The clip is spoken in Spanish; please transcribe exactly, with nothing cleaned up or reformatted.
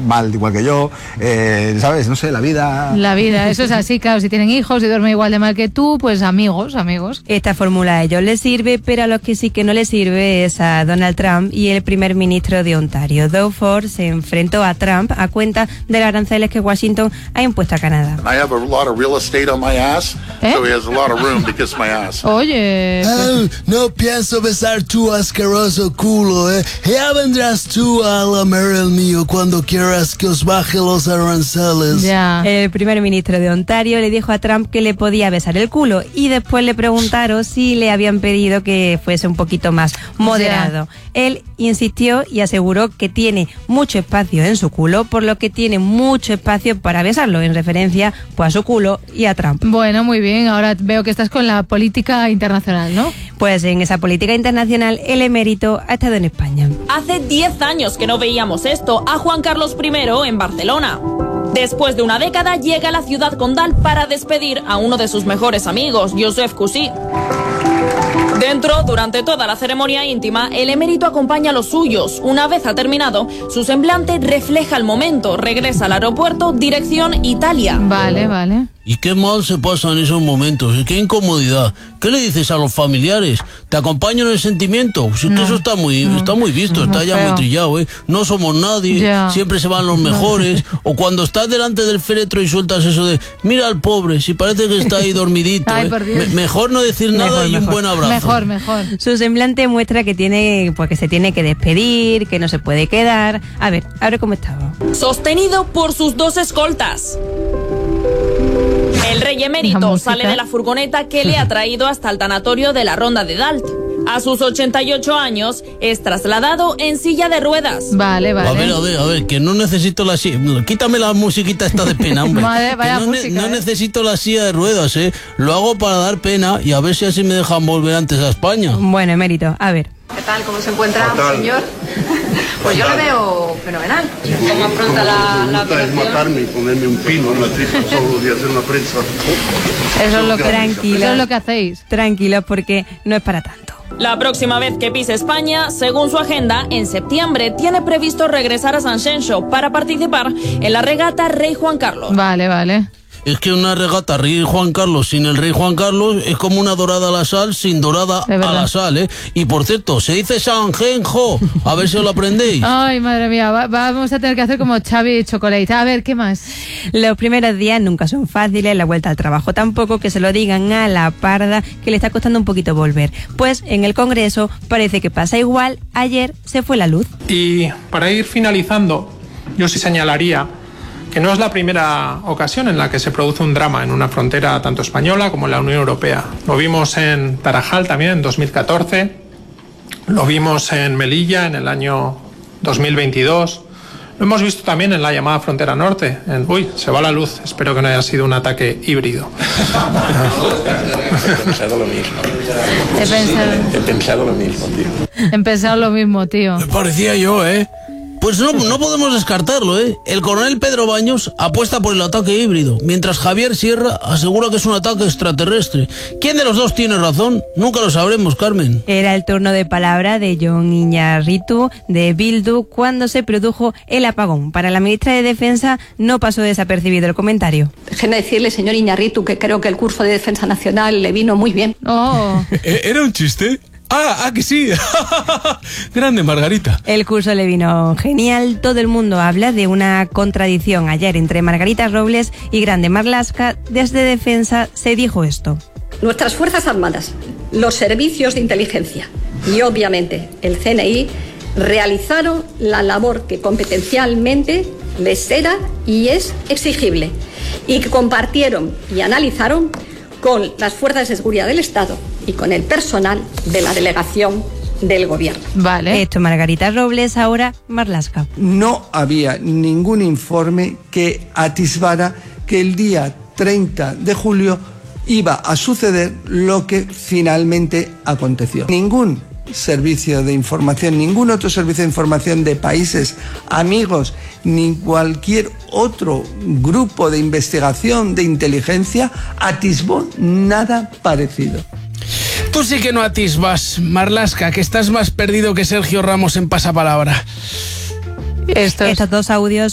mal igual que yo, eh, ¿sabes? No sé, la vida... La vida, eso es así, claro, si tienen hijos y duermen igual de mal que tú, pues amigos, amigos. Esta fórmula a ellos les sirve, pero a los que sí que no les sirve es a Donald Trump y el primer ministro de Ontario. Doug Ford se enfrentó a Trump a cuenta de los aranceles que Washington ha impuesto a Canadá. I have a lot of real estate on my ass, ¿Eh? so he has a lot of room to kiss my ass. Oye... Oh, no pienso besar tu asqueroso culo, eh. Ya vendrás tú a lamer el mío cuando quieras que os baje los aranceles. Ya. El primer ministro de Ontario le dijo a Trump que le podía besar el culo y después le preguntaron si le habían pedido que fuese un poquito más moderado. Ya. Él insistió y aseguró que tiene mucho espacio en su culo, por lo que tiene mucho espacio para besarlo, en referencia pues, a su culo y a Trump. Bueno, muy bien, ahora veo que estás con la política internacional, ¿no? Pues en esa política internacional el emérito ha estado en España. Hace diez años que no veíamos esto a Juan Carlos primero en Barcelona. Después de una década llega a la ciudad condal para despedir a uno de sus mejores amigos, Josep Cusí. Dentro, durante toda la ceremonia íntima, el emérito acompaña a los suyos. Una vez ha terminado, su semblante refleja el momento. Regresa al aeropuerto, dirección Italia. Vale, vale. Y qué mal se pasan esos momentos, y qué incomodidad. ¿Qué le dices a los familiares? ¿Te acompaño en el sentimiento? Si no, que eso está muy, no, está muy visto, no, está ya feo. muy trillado, ¿eh? No somos nadie, ya. Siempre se van los mejores. O cuando estás delante del féretro y sueltas eso de, mira al pobre, si parece que está ahí dormidito. Ay, ¿eh? por Dios. Me, mejor no decir nada Mejor, y mejor. un buen abrazo. Mejor, mejor. Su semblante muestra que tiene, pues que se tiene que despedir, que no se puede quedar. A ver, a ver cómo estaba. Sostenido por sus dos escoltas. El rey emérito sale de la furgoneta que le ha traído hasta el tanatorio de la Ronda de Dalt. A sus ochenta y ocho años es trasladado en silla de ruedas. Vale, vale. A ver, a ver, a ver, que no necesito la silla. Quítame la musiquita esta de pena, hombre. Madre, vaya que no, música, ne no eh. necesito la silla de ruedas, ¿eh? Lo hago para dar pena y a ver si así me dejan volver antes a España. Bueno, emérito, a ver. ¿Qué tal? ¿Cómo se encuentra, Fatal. señor? Pues yo lo veo fenomenal. ¿Cómo afronta la, la Es matarme y ponerme un pino en la tripa todos los días en la prensa. Eso es lo que, Tranquilo. eso es lo que hacéis. Tranquilos, porque no es para tanto. La próxima vez que pise España, según su agenda, en septiembre tiene previsto regresar a Sanxenxo para participar en la regata Rey Juan Carlos. Vale, vale. Es que una regata Rey Juan Carlos sin el Rey Juan Carlos es como una dorada a la sal sin dorada a la sal, ¿eh? Y por cierto, se dice Sanjenjo, a ver si os lo aprendéis. Ay, madre mía, va, vamos a tener que hacer como Xavi Chocolate. A ver, ¿qué más? Los primeros días nunca son fáciles, la vuelta al trabajo tampoco, que se lo digan a la parda, que le está costando un poquito volver. Pues en el Congreso parece que pasa igual, ayer se fue la luz. Y para ir finalizando, yo sí señalaría que no es la primera ocasión en la que se produce un drama en una frontera tanto española como en la Unión Europea. Lo vimos en Tarajal también en dos mil catorce, lo vimos en Melilla en el año dos mil veintidós, lo hemos visto también en la llamada frontera norte. En, uy, se va la luz, espero que no haya sido un ataque híbrido. He pensado lo mismo. He pensado, He pensado lo mismo, tío. he pensado lo mismo, tío. Me parecía yo, ¿eh? Pues no, no podemos descartarlo, ¿eh? El coronel Pedro Baños apuesta por el ataque híbrido, mientras Javier Sierra asegura que es un ataque extraterrestre. ¿Quién de los dos tiene razón? Nunca lo sabremos, Carmen. Era el turno de palabra de Jon Iñárritu de Bildu cuando se produjo el apagón. Para la ministra de Defensa no pasó desapercibido el comentario. Déjeme decirle, señor Iñárritu, que creo que el curso de Defensa Nacional le vino muy bien. Oh. ¿Era un chiste? Ah, ah, que sí. Grande, Margarita. El curso le vino genial. Todo el mundo habla de una contradicción ayer entre Margarita Robles y Grande Marlaska. Desde Defensa se dijo esto. Nuestras Fuerzas Armadas, los servicios de inteligencia y obviamente el C N I realizaron la labor que competencialmente les era y es exigible y que compartieron y analizaron con las fuerzas de seguridad del Estado y con el personal de la delegación del gobierno. Vale. Esto Margarita Robles, ahora Marlaska. No había ningún informe que atisbara que el día treinta de julio iba a suceder lo que finalmente aconteció. Ningún servicio de información, ningún otro servicio de información de países amigos, ni cualquier otro grupo de investigación de inteligencia atisbó nada parecido. Tú sí que no atisbas, Marlaska, que estás más perdido que Sergio Ramos en Pasapalabra. Estos, Estos dos audios